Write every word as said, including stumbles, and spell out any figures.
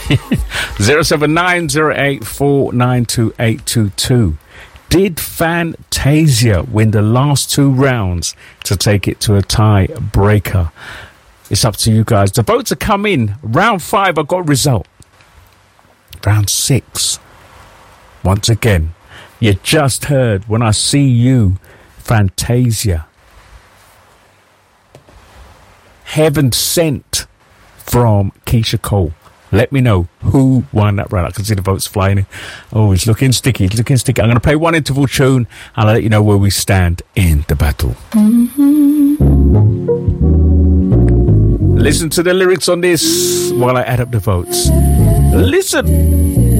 zero seven nine zero eight four nine two eight two two. Did Fantasia win the last two rounds to take it to a tie breaker? It's up to you guys. The votes are come in. Round five, I got a result. Round six. Once again, you just heard When I See You, Fantasia. Heaven Sent from Keisha Cole. Let me know who won that round. I can see the votes flying in. Oh, it's looking sticky. It's looking sticky. I'm going to play one interval tune and I'll let you know where we stand in the battle. Mm-hmm. Listen to the lyrics on this while I add up the votes. Listen.